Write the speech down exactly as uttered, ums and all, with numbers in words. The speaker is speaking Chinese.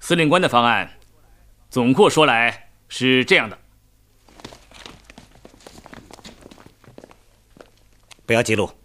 司令官的方案，总括说来是这样的。 不要记录。